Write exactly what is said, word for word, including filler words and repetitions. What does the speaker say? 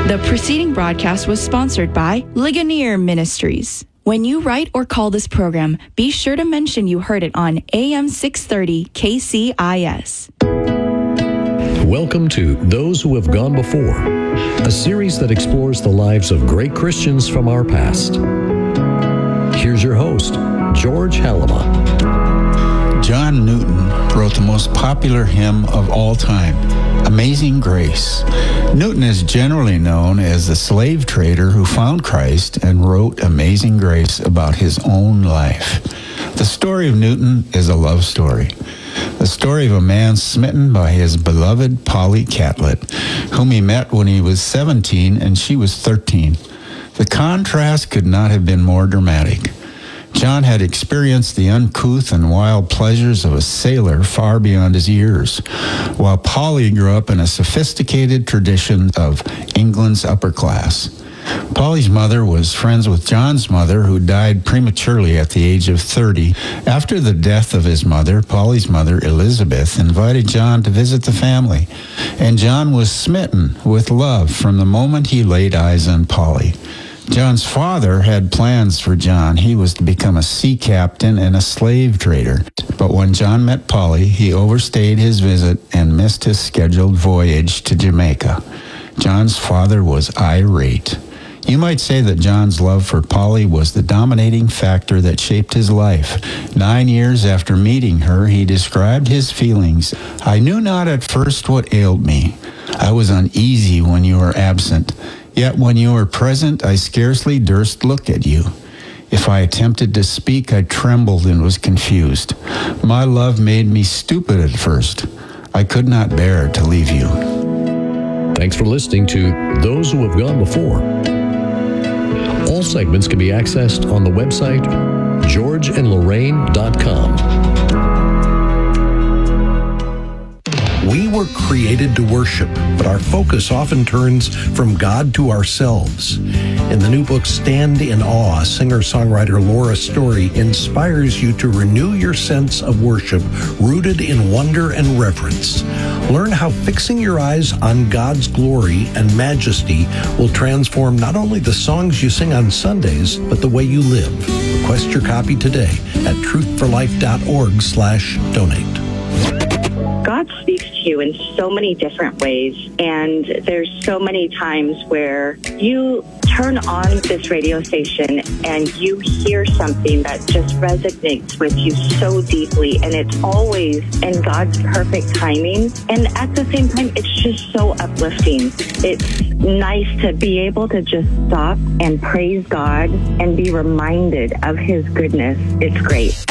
The preceding broadcast was sponsored by Ligonier Ministries. When you write or call this program, be sure to mention you heard it on A M six thirty K C I S. Welcome to Those Who Have Gone Before, a series that explores the lives of great Christians from our past. Here's your host, George Halama. John Newton wrote the most popular hymn of all time, Amazing Grace. Newton is generally known as the slave trader who found Christ and wrote Amazing Grace about his own life. The story of Newton is a love story. The story of a man smitten by his beloved Polly Catlett, whom he met when he was seventeen and she was thirteen. The contrast could not have been more dramatic. John had experienced the uncouth and wild pleasures of a sailor far beyond his years, while Polly grew up in a sophisticated tradition of England's upper class. Polly's mother was friends with John's mother, who died prematurely at the age of thirty. After the death of his mother, Polly's mother, Elizabeth, invited John to visit the family, and John was smitten with love from the moment he laid eyes on Polly. John's father had plans for John. He was to become a sea captain and a slave trader. But when John met Polly, he overstayed his visit and missed his scheduled voyage to Jamaica. John's father was irate. You might say that John's love for Polly was the dominating factor that shaped his life. Nine years after meeting her, he described his feelings. "I knew not at first what ailed me. I was uneasy when you were absent. Yet when you were present, I scarcely durst look at you. If I attempted to speak, I trembled and was confused. My love made me stupid at first. I could not bear to leave you." Thanks for listening to Those Who Have Gone Before. All segments can be accessed on the website george and lorraine dot com. We were created to worship, but our focus often turns from God to ourselves. In the new book, Stand in Awe, singer-songwriter Laura Story inspires you to renew your sense of worship rooted in wonder and reverence. Learn how fixing your eyes on God's glory and majesty will transform not only the songs you sing on Sundays, but the way you live. Request your copy today at truth for life dot org slash donate. God speaks to you in so many different ways, and there's so many times where you turn on this radio station and you hear something that just resonates with you so deeply, and it's always in God's perfect timing, and at the same time it's just so uplifting. It's nice to be able to just stop and praise God and be reminded of His goodness. It's great.